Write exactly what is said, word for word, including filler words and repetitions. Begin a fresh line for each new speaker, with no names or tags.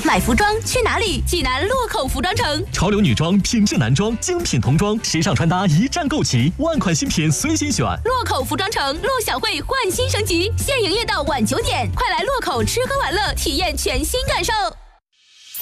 买服装去哪里？济南洛口服装城。
潮流女装、品质男装、精品童装，时尚穿搭一站购齐，万款新品随心选。
洛口服装城，陆小慧焕新升级，现营业到晚九点，快来洛口吃喝玩乐，体验全新感受。